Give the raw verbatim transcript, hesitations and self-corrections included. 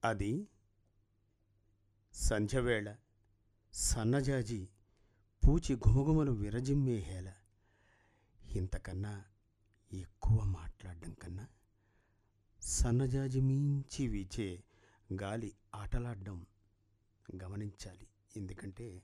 అది సంధ్యవేళ సన్నజాజి పూచి ఘుమఘుమలు విరజిమ్మే హేళ. ఇంతకన్నా ఎక్కువ మాట్లాడడం కన్నా సన్నజాజి మించి వీచే గాలి ఆటలాడడం గమనించాలి. ఎందుకంటే